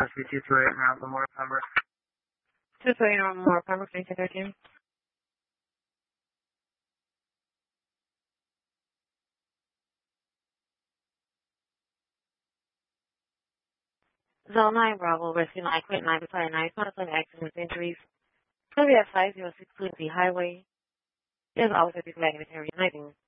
SB 228 around the more Pembroke. 228 around more Pembroke, 1913. Zone 9 Bravo, rescue 9.9 beside 9 accident with injuries. Columbia 5062 the highway. There's always a big magnet area 19.